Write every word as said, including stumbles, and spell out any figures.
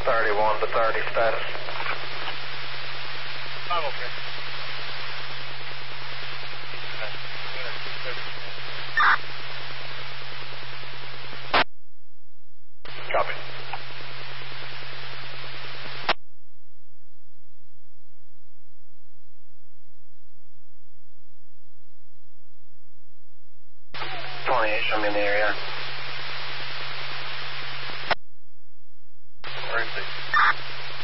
thirty-one to thirty status. I'm okay. Copy. twenty-eight, show me in the area. Where is he?